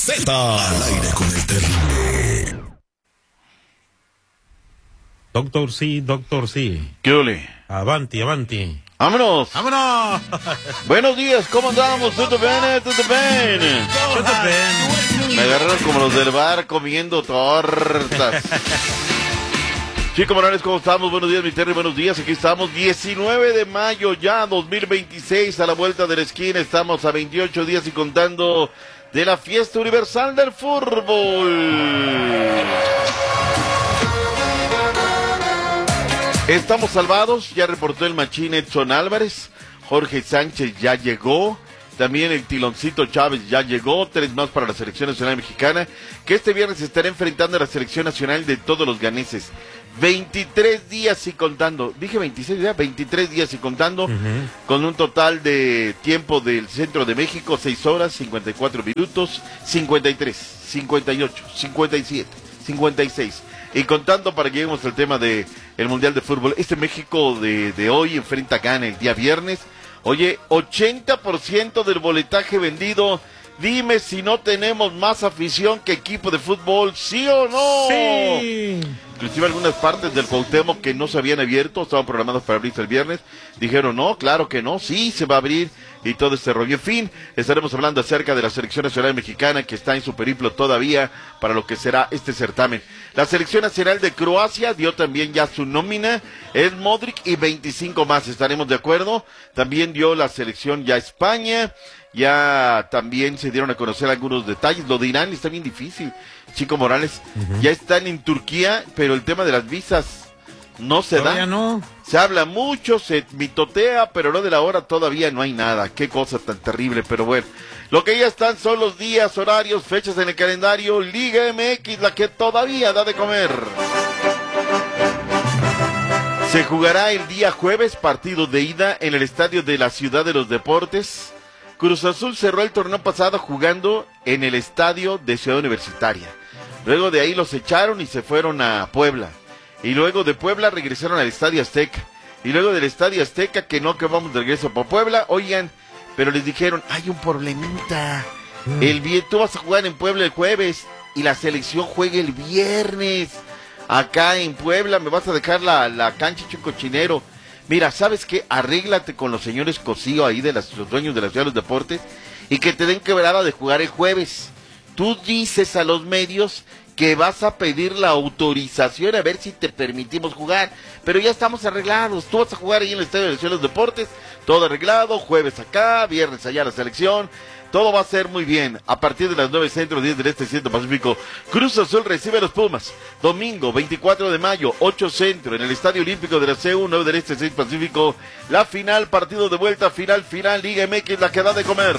Z. Al aire con el terrible. Doctor sí. ¿Qué ole? Avanti. ¡Vámonos! ¡Vámonos! Buenos días, ¿cómo andamos? ¿Todo bien? Me agarraron como los del bar comiendo tortas. Chico Morales, ¿cómo estamos? Buenos días, mi Terry, buenos días. Aquí estamos, 19 de mayo ya, 2026, a la vuelta de la esquina. Estamos a 28 días y contando de la fiesta universal del fútbol. Estamos salvados, ya reportó el machín Edson Álvarez. Jorge Sánchez ya llegó. También el Tiloncito Chávez ya llegó, 3 más para la Selección Nacional Mexicana, que este viernes se estará enfrentando a la Selección Nacional de todos los ganeses. 23 días y contando, dije 26 días, 23 días y contando, con un total de tiempo del centro de México, 6 horas, 54 minutos, 53, 58, 57, 56. Y contando para que lleguemos al tema de el Mundial de Fútbol, este México de hoy enfrenta a Ghana el día viernes. Oye, 80% del boletaje vendido. Dime si no tenemos más afición que equipo de fútbol, ¿sí o no? Sí. Inclusive algunas partes del Cuauhtémoc que no se habían abierto, estaban programados para abrirse el viernes, dijeron no, claro que no, sí se va a abrir y todo este rollo. En fin, estaremos hablando acerca de la Selección Nacional Mexicana que está en su periplo todavía para lo que será este certamen. La Selección Nacional de Croacia dio también ya su nómina, es Modric y 25 más, ¿estaremos de acuerdo? También dio la selección ya España. Ya también se dieron a conocer algunos detalles. Lo de Irán está bien difícil, Chico Morales. Ya están en Turquía, pero el tema de las visas no se da. No. Se habla mucho, se mitotea, pero lo de la hora todavía no hay nada. Qué cosa tan terrible, pero bueno. Lo que ya están son los días, horarios, fechas en el calendario. Liga MX, la que todavía da de comer. Se jugará el día jueves, partido de ida en el estadio de la Ciudad de los Deportes. Cruz Azul cerró el torneo pasado jugando en el estadio de Ciudad Universitaria. Luego de ahí los echaron y se fueron a Puebla. Y luego de Puebla regresaron al Estadio Azteca. Y luego del Estadio Azteca, que vamos de regreso para Puebla, oigan, pero les dijeron, hay un problemita. Tú vas a jugar en Puebla el jueves y la selección juega el viernes. Acá en Puebla me vas a dejar la cancha hecho cochinero. Mira, ¿sabes qué? Arréglate con los señores Cosío ahí los dueños de la Ciudad de los Deportes y que te den quebrada de jugar el jueves. Tú dices a los medios que vas a pedir la autorización a ver si te permitimos jugar, pero ya estamos arreglados. Tú vas a jugar ahí en el Estadio de la Ciudad de los Deportes, todo arreglado, jueves acá, viernes allá la selección. Todo va a ser muy bien. A partir de las 9 centro, 10 del este, 7 pacífico, Cruz Azul recibe a los Pumas. Domingo, 24 de mayo, 8 centro, en el Estadio Olímpico de la CU, 9 del este, 6 pacífico. La final, partido de vuelta, final, Liga MX, la que da de comer.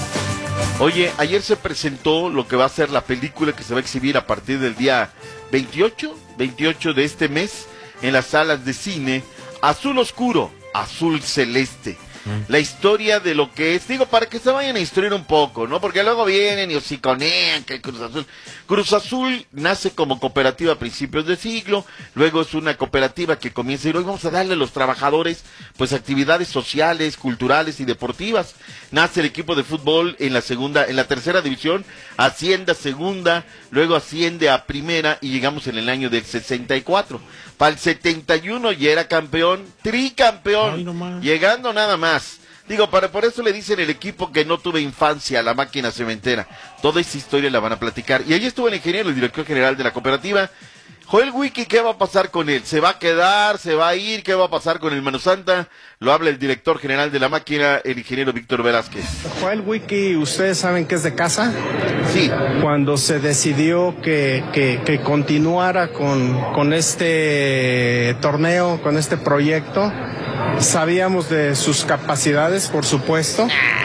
Oye, ayer se presentó lo que va a ser la película que se va a exhibir a partir del día 28 de este mes, en las salas de cine, Azul Oscuro, Azul Celeste. La historia de lo que es, digo, para que se vayan a instruir un poco, ¿no? Porque luego vienen y hociconean que el Cruz Azul. Cruz Azul nace como cooperativa a principios de siglo, luego es una cooperativa que comienza y hoy vamos a darle a los trabajadores, pues, actividades sociales, culturales y deportivas. Nace el equipo de fútbol en la tercera división, asciende a segunda, luego asciende a primera y llegamos en el año del 64. Para el 71 ya era campeón, tricampeón, llegando nada más. Digo, por eso le dicen el equipo que no tuve infancia, la máquina cementera. Toda esa historia la van a platicar. Y ahí estuvo el ingeniero, el director general de la cooperativa, Joel Wiki. ¿Qué va a pasar con él? ¿Se va a quedar? ¿Se va a ir? ¿Qué va a pasar con el Mano Santa? Lo habla el director general de la máquina, el ingeniero Víctor Velázquez. Joel Wiki, ¿ustedes saben que es de casa? Sí. Cuando se decidió que continuara con este torneo, con este proyecto, sabíamos de sus capacidades, por supuesto,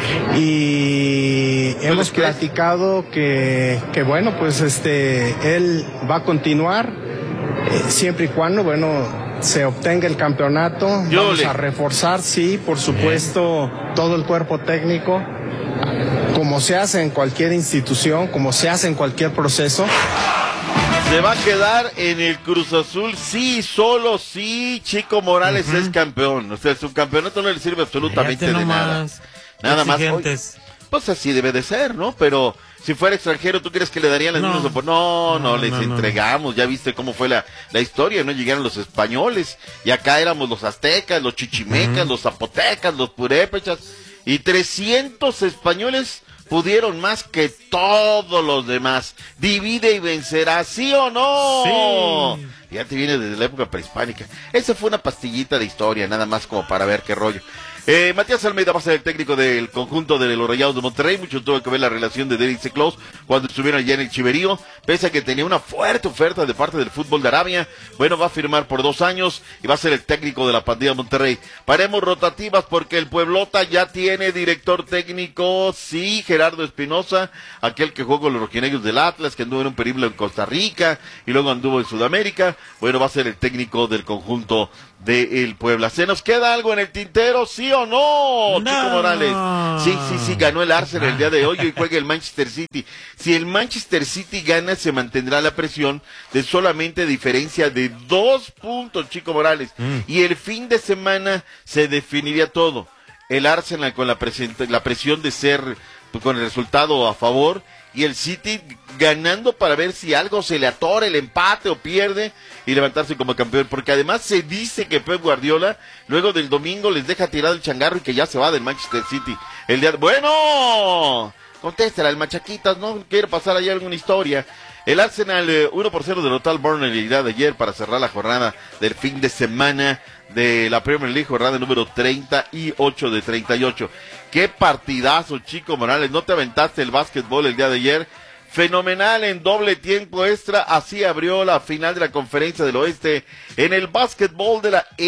y hemos platicado que bueno, pues él va a continuar siempre y cuando, bueno, se obtenga el campeonato. Vamos a reforzar, sí, por supuesto, todo el cuerpo técnico, como se hace en cualquier institución, como se hace en cualquier proceso. Se va a quedar en el Cruz Azul, sí, solo sí, Chico Morales es campeón. O sea, su campeonato no le sirve absolutamente de nada. Nada más. Pues así debe de ser, ¿no? Pero Si fuera extranjero, ¿tú crees que le darían las mismas oportunidades? No, les entregamos. Ya viste cómo fue la historia, ¿no? Llegaron los españoles y acá éramos los aztecas, los chichimecas, los zapotecas, los purépechas. Y 300 españoles pudieron más que todos los demás. Divide y vencerá, ¿sí o no? Sí. Ya te viene desde la época prehispánica. Esa fue una pastillita de historia, nada más como para ver qué rollo. Matías Almeida va a ser el técnico del conjunto de los Rayados de Monterrey. Mucho tuvo que ver la relación de Derrick Close cuando estuvieron allá en el Chiverío, pese a que tenía una fuerte oferta de parte del fútbol de Arabia. Bueno, va a firmar por 2 años y va a ser el técnico de la pandilla de Monterrey. Paremos rotativas porque el Pueblota ya tiene director técnico, sí, Gerardo Espinosa, aquel que jugó con los rojinegros del Atlas, que anduvo en un periplo en Costa Rica y luego anduvo en Sudamérica. Bueno, va a ser el técnico del conjunto de el Puebla. ¿Se nos queda algo en el tintero, sí o no, Chico Morales? Sí, ganó el Arsenal el día de hoy y juega el Manchester City. Si el Manchester City gana, se mantendrá la presión de solamente diferencia de 2 puntos, Chico Morales. Y el fin de semana se definiría todo. El Arsenal con la presión de ser, con el resultado a favor, y el City ganando para ver si algo se le atora, el empate o pierde y levantarse como campeón, porque además se dice que Pep Guardiola luego del domingo les deja tirado el changarro y que ya se va del Manchester City. Bueno, contéstala el Machaquitas, ¿no? Quiere pasar allá alguna historia. El Arsenal 1-0 derrotó al Burnley el día de ayer para cerrar la jornada del fin de semana de la Premier League, jornada número 38 de 38. Qué partidazo, Chico Morales. ¿No te aventaste el básquetbol el día de ayer? Fenomenal en doble tiempo extra. Así abrió la final de la Conferencia del Oeste en el básquetbol de la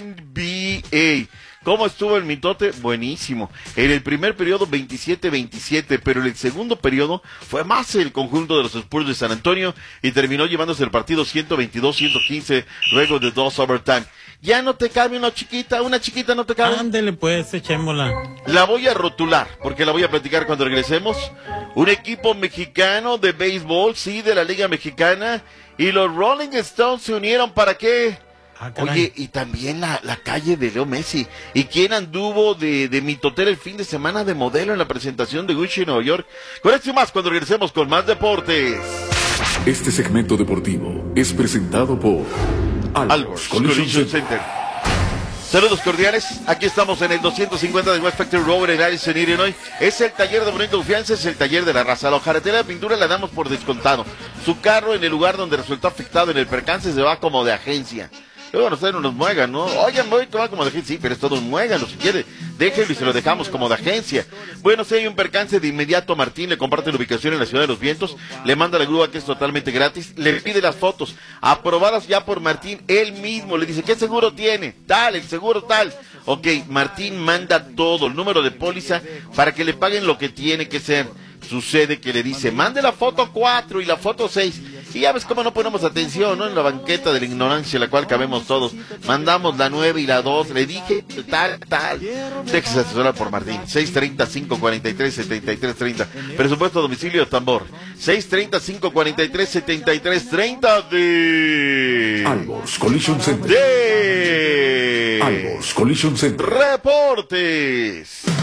NBA. ¿Cómo estuvo el mitote? Buenísimo. En el primer periodo 27-27, pero en el segundo periodo fue más el conjunto de los Spurs de San Antonio y terminó llevándose el partido 122-115 luego de 2 overtime. Ya no te cabe una chiquita no te cabe. Ándele pues, echémosla. La voy a rotular, porque la voy a platicar cuando regresemos. Un equipo mexicano de béisbol, sí, de la Liga Mexicana, y los Rolling Stones se unieron ¿para qué? Oye, y también la calle de Leo Messi. ¿Y quién anduvo de mitotero el fin de semana de modelo en la presentación de Gucci en Nueva York? Con esto y más cuando regresemos con más deportes. Este segmento deportivo es presentado por Albors Collision Center. Saludos cordiales, aquí estamos en el 250 de West Factory Road en Allison, Illinois. Es el taller de bonita confianza, es el taller de la raza. La hojaretera de pintura la damos por descontado. Su carro en el lugar donde resultó afectado en el percance se va como de agencia. Luego ustedes no nos muegan, ¿no? Oigan, voy a tomar como de agencia. Sí, pero es todo un muégano, si quiere. Déjenlo y se lo dejamos como de agencia. Bueno, si hay un percance, de inmediato Martín le comparte la ubicación en la Ciudad de los Vientos, le manda la grúa que es totalmente gratis, le pide las fotos, aprobadas ya por Martín, él mismo, le dice, ¿qué seguro tiene? Tal, el seguro tal. Ok, Martín manda todo, el número de póliza, para que le paguen lo que tiene que ser. Sucede que le dice, mande la foto 4 y la foto 6. Y ya ves cómo no ponemos atención, ¿no? En la banqueta de la ignorancia en la cual cabemos todos. Mandamos la 9 y la 2. Le dije, tal. Déjese asesorar por Martín. 630-543-7330. Presupuesto domicilio tambor. 630-543-7330 de... Albors Collision Center. De... Albors Collision Center. Reportes.